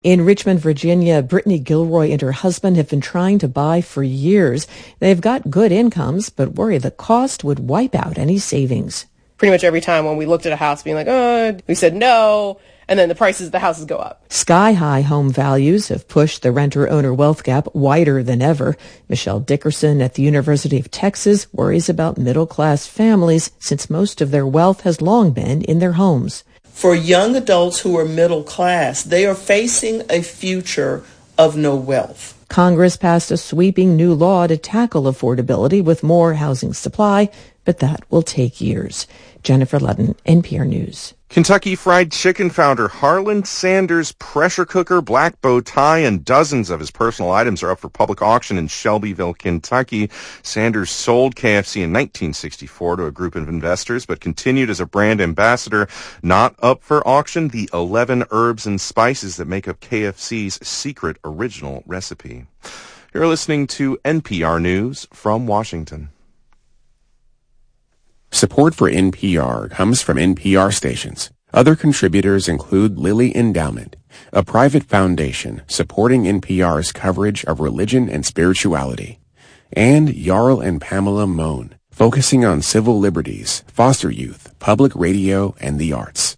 In Richmond, Virginia, Brittany Gilroy and her husband have been trying to buy for years. They've got good incomes, but worry the cost would wipe out any savings. Pretty much every time when we looked at a house being like, we said no, and then the prices of the houses go up. Sky-high home values have pushed the renter-owner wealth gap wider than ever. Michelle Dickerson at the University of Texas worries about middle-class families since most of their wealth has long been in their homes. For young adults who are middle class, they are facing a future of no wealth. Congress passed a sweeping new law to tackle affordability with more housing supply, but that will take years. Jennifer Ludden, NPR News. Kentucky Fried Chicken founder Harlan Sanders' pressure cooker, black bow tie, and dozens of his personal items are up for public auction in Shelbyville, Kentucky. Sanders sold KFC in 1964 to a group of investors, but continued as a brand ambassador. Not up for auction, the 11 herbs and spices that make up KFC's secret original recipe. You're listening to NPR News from Washington. Support for NPR comes from NPR stations. Other contributors include Lilly Endowment, a private foundation supporting NPR's coverage of religion and spirituality, and Jarl and Pamela Mohn, focusing on civil liberties, foster youth, public radio, and the arts.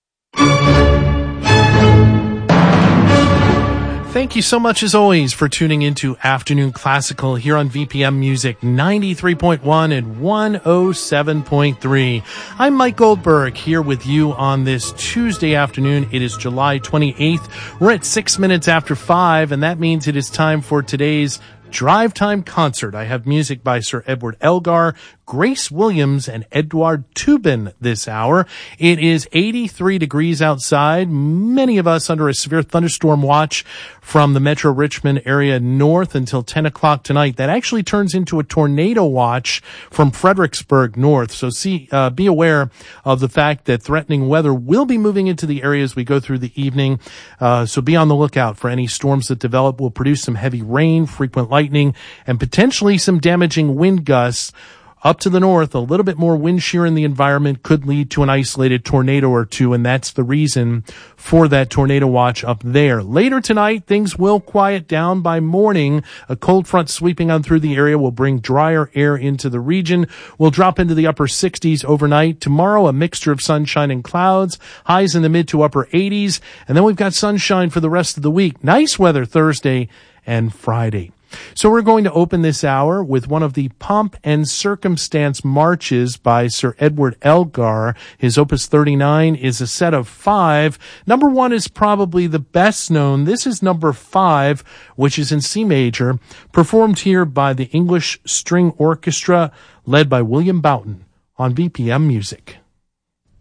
Thank you so much, as always, for tuning into Afternoon Classical here on VPM Music 93.1 and 107.3. I'm Mike Goldberg here with you on this Tuesday afternoon. It is July 28th. We're at 6 minutes after 5, and that means it is time for today's Drive Time Concert. I have music by Sir Edward Elgar, Grace Williams, and Edward Tubin this hour. It is 83 degrees outside. Many of us under a severe thunderstorm watch from the Metro Richmond area north until 10 o'clock tonight. That actually turns into a tornado watch from Fredericksburg north. So be aware of the fact that threatening weather will be moving into the area as we go through the evening. So be on the lookout for any storms that develop. Will produce some heavy rain, frequent lightning, and potentially some damaging wind gusts. Up to the north, a little bit more wind shear in the environment could lead to an isolated tornado or two, and that's the reason for that tornado watch up there. Later tonight, things will quiet down by morning. A cold front sweeping on through the area will bring drier air into the region. We'll drop into the upper 60s overnight. Tomorrow, a mixture of sunshine and clouds, highs in the mid to upper 80s, and then we've got sunshine for the rest of the week. Nice weather Thursday and Friday. So we're going to open this hour with one of the Pomp and Circumstance marches by Sir Edward Elgar. His Opus 39 is a set of 5. Number 1 is probably the best known. This is number 5, which is in C major, performed here by the English String Orchestra, led by William Boughton on VPM Music.